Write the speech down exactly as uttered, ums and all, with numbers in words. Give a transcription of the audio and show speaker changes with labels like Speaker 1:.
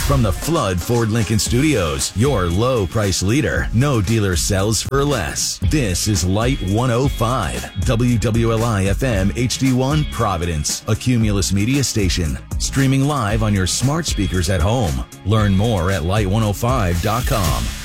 Speaker 1: From the Flood Ford Lincoln Studios, your low price leader. No dealer sells for less. This is Light one oh five, W W L I F M H D one Providence, a Cumulus Media station. Streaming live on your smart speakers at home. Learn more at light one oh five dot com.